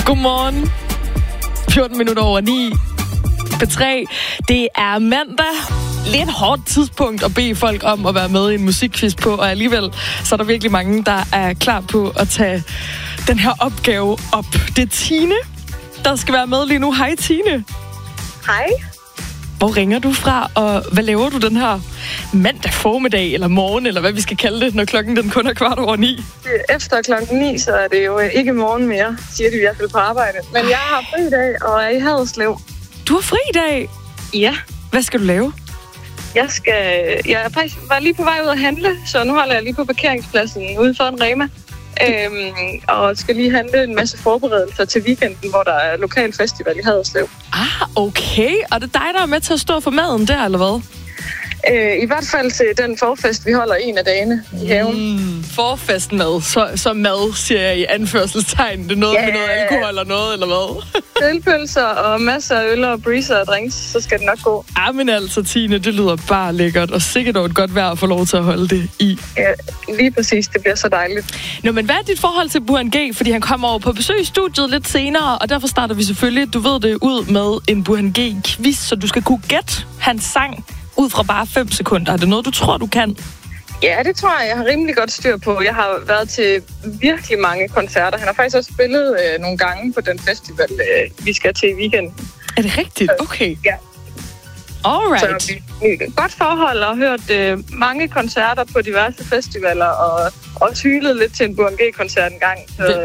Godmorgen. 14 minutter over 9. P3. Det er mandag. Lidt hårdt tidspunkt at bede folk om at være med i en musikquiz på, og alligevel så er der virkelig mange, der er klar på at tage den her opgave op. Det er Tine, der skal være med lige nu. Hej Tine. Hej. Hvor ringer du fra, og hvad laver du den her mandag formiddag, eller morgen, eller hvad vi skal kalde det, når klokken den kun er 9:15? Efter klokken 9, så er det jo ikke morgen mere, siger de i hvert fald på arbejde. Men jeg har fri i dag, og er i Haderslev. Du har fri i dag? Ja. Hvad skal du lave? Jeg var lige på vej ud at handle, så nu holder jeg lige på parkeringspladsen ude for en Rema. Og skal lige handle en masse forberedelser til weekenden, hvor der er lokal festival i Haderslev. Okay. Og det er dig, der er med til at stå for maden der, eller hvad? I hvert fald til den forfest, vi holder en af dagene i haven. Forfestmad. Så mad, siger jeg i anførselstegn. Det er noget med noget alkohol eller noget, eller hvad? Grillpølser og masser af øl og breezer og drinks, så skal det nok gå. Men altså, Tine, det lyder bare lækkert, og sikkert dog et godt vejr at få lov til at holde det i. Ja, lige præcis. Det bliver så dejligt. Nå, men hvad er dit forhold til Burhan G? Fordi han kommer over på besøg i studiet lidt senere, og derfor starter vi selvfølgelig, du ved det, ud med en Burhan G-quiz, så du skal kunne gætte hans sang ud fra bare 5 sekunder. Er det noget, du tror, du kan? Ja, det tror jeg har rimelig godt styr på. Jeg har været til virkelig mange koncerter. Han har faktisk også spillet nogle gange på den festival, vi skal til i weekenden. Er det rigtigt? Okay. Ja. Alright. Så vi et godt forhold og hørt mange koncerter på diverse festivaler, og også hylet lidt til en Burhan G-koncert en gang. Så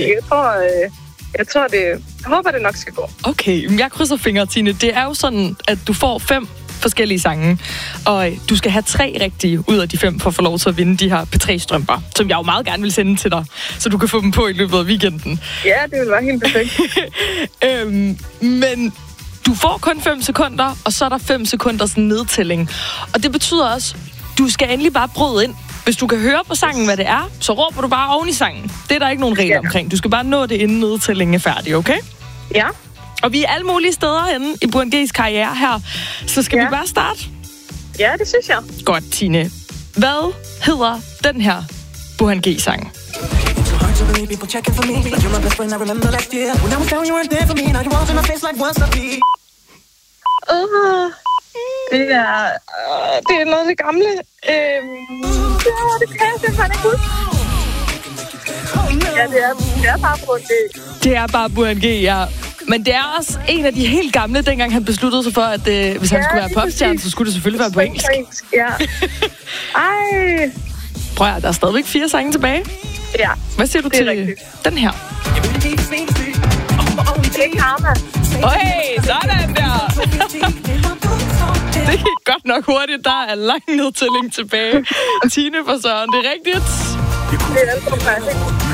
jeg håber, det nok skal gå. Okay, jeg krydser fingre, Tine. Det er jo sådan, at du får 5 forskellige sange, og du skal have 3 rigtige ud af de 5 for at få lov til at vinde de her P3-strømper, som jeg jo meget gerne vil sende til dig, så du kan få dem på i løbet af weekenden. Ja, det vil være helt perfekt. Men du får kun 5 sekunder, og så er der 5 sekunders nedtælling. Og det betyder også, du skal endelig bare bryde ind. Hvis du kan høre på sangen, hvad det er, så råber du bare oven i sangen. Det er der ikke nogen regler omkring. Du skal bare nå det, inden nedtællingen er færdig, okay? Ja. Og vi er alle mulige steder henne i Burhan G's karriere her. Så skal vi bare starte? Ja, det synes jeg. Godt, Tine. Hvad hedder den her Burhan G-sang? Det er noget af det gamle. Det kan jeg simpelthen ikke huske. Ja, det er bare Burhan G. Det er bare Burhan G, ja. Men det er også en af de helt gamle, dengang han besluttede sig for, at hvis han skulle være popstjerne, så skulle det selvfølgelig være på engelsk. Ja. Ej. Prøv at der er stadigvæk 4 sange tilbage. Ja. Hvad siger du til rigtigt. Den her? Det er Karma. Okay, sådan der. Det gik godt nok hurtigt. Der er lang nedtælling tilbage. Tine for Søren, det er rigtigt. Det er alt for